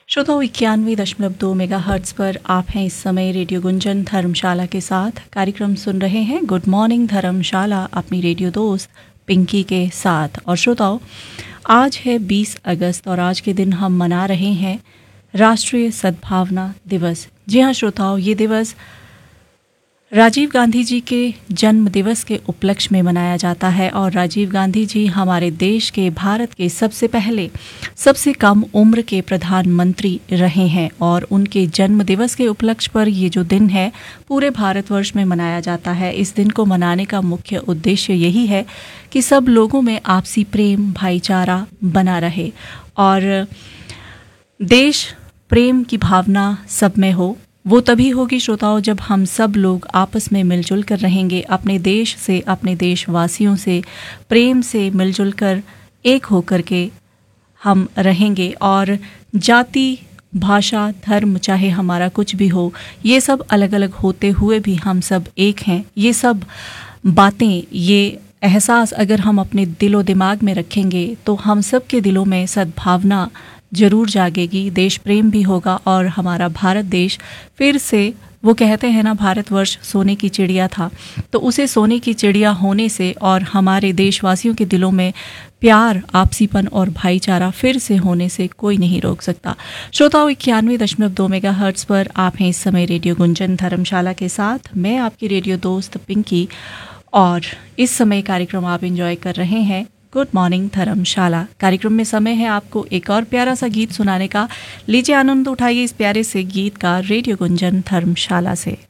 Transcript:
श्रोताओं 91.2 मेगाहर्ट्ज़ पर आप हैं इस समय रेडियो गुंजन धर्मशाला के साथ। कार्यक्रम सुन रहे हैं गुड मॉर्निंग धर्मशाला अपनी रेडियो दोस्त पिंकी के साथ। और श्रोताओं, आज है 20 अगस्त और आज के दिन हम मना रहे हैं राष्ट्रीय सद्भावना दिवस। जी हाँ श्रोताओं, ये दिवस राजीव गांधी जी के जन्म दिवस के उपलक्ष्य में मनाया जाता है। और राजीव गांधी जी हमारे देश के, भारत के सबसे पहले सबसे कम उम्र के प्रधानमंत्री रहे हैं। और उनके जन्म दिवस के उपलक्ष्य पर ये जो दिन है पूरे भारतवर्ष में मनाया जाता है। इस दिन को मनाने का मुख्य उद्देश्य यही है कि सब लोगों में आपसी प्रेम, भाईचारा बना रहे और देश प्रेम की भावना सब में हो। वो तभी होगी श्रोताओं जब हम सब लोग आपस में मिलजुल कर रहेंगे, अपने देश से, अपने देशवासियों से प्रेम से मिलजुल कर एक होकर के हम रहेंगे। और जाति, भाषा, धर्म चाहे हमारा कुछ भी हो, ये सब अलग अलग होते हुए भी हम सब एक हैं। ये सब बातें, ये एहसास अगर हम अपने दिलो दिमाग में रखेंगे तो हम सब के दिलों में सद्भावना जरूर जागेगी, देश प्रेम भी होगा और हमारा भारत देश फिर से, वो कहते हैं ना भारतवर्ष सोने की चिड़िया था, तो उसे सोने की चिड़िया होने से और हमारे देशवासियों के दिलों में प्यार, आपसीपन और भाईचारा फिर से होने से कोई नहीं रोक सकता। श्रोताओं 91.2 मेगाहर्ट्ज़ पर आप हैं इस समय रेडियो गुंजन धर्मशाला के साथ। मैं आपकी रेडियो दोस्त पिंकी और इस समय कार्यक्रम आप एंजॉय कर रहे हैं गुड मॉर्निंग धर्मशाला। कार्यक्रम में समय है आपको एक और प्यारा सा गीत सुनाने का। लीजिए आनंद उठाइए इस प्यारे से गीत का रेडियो गुंजन धर्मशाला से।